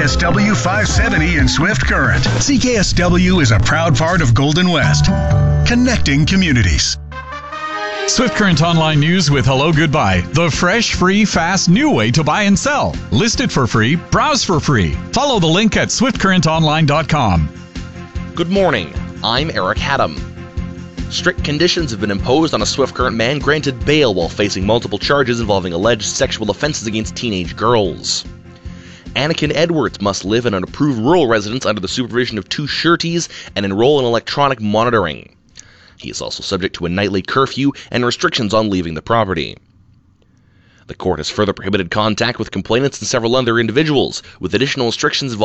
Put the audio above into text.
CKSW 570 in Swift Current. CKSW is a proud part of Golden West, connecting communities. Swift Current Online News with Hello Goodbye. The fresh, free, fast, new way to buy and sell. List it for free. Browse for free. Follow the link at swiftcurrentonline.com. Good morning. I'm Eric Haddam. Strict conditions have been imposed on a Swift Current man granted bail while facing multiple charges involving alleged sexual offenses against teenage girls. Anakin Edwards must live in an approved rural residence under the supervision of 2 sureties and enroll in electronic monitoring. He is also subject to a nightly curfew and restrictions on leaving the property. The court has further prohibited contact with complainants and several other individuals, with additional restrictions involving